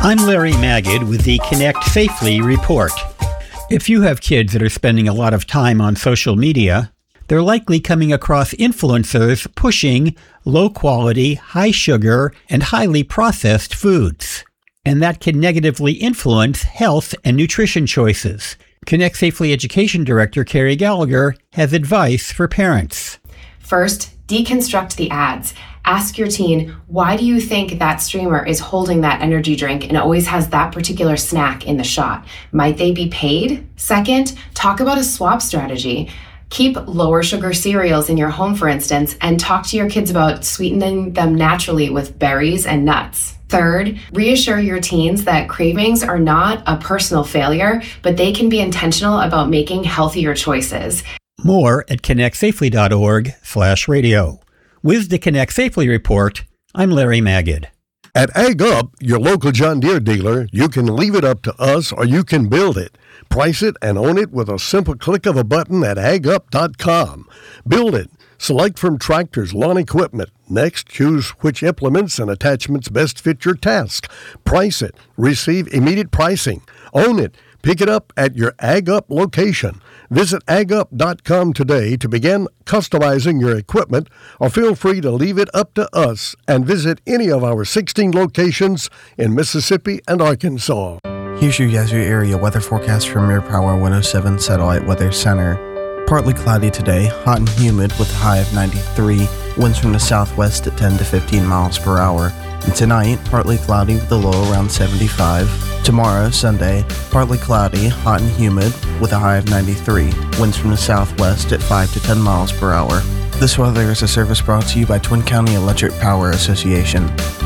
I'm Larry Magid with the Connect Safely report. If you have kids that are spending a lot of time on social media, they're likely coming across influencers pushing low-quality, high-sugar, and highly processed foods. And that can negatively influence health and nutrition choices. Connect Safely Education Director Carrie Gallagher has advice for parents. First, deconstruct the ads. Ask your teen, why do you think that streamer is holding that energy drink and always has that particular snack in the shot? Might they be paid? Second, talk about a swap strategy. Keep lower sugar cereals in your home, for instance, and talk to your kids about sweetening them naturally with berries and nuts. Third, reassure your teens that cravings are not a personal failure, but they can be intentional about making healthier choices. More at connectsafely.org/radio. With the Connect Safely report, I'm Larry Magid. At Ag Up, your local John Deere dealer, you can leave it up to us or you can build it. Price it and own it with a simple click of a button at agup.com. Build it. Select from tractors, lawn equipment. Next, choose which implements and attachments best fit your task. Price it. Receive immediate pricing. Own it. Pick it up at your Ag Up location. Visit agup.com today to begin customizing your equipment, or feel free to leave it up to us and visit any of our 16 locations in Mississippi and Arkansas. Here's your Yazoo area weather forecast from Air Power 107 Satellite Weather Center. Partly cloudy today, hot and humid with a high of 93, winds from the southwest at 10 to 15 miles per hour. And tonight, partly cloudy with a low around 75. Tomorrow, Sunday, partly cloudy, hot and humid with a high of 93, winds from the southwest at 5 to 10 miles per hour. This weather is a service brought to you by Twin County Electric Power Association.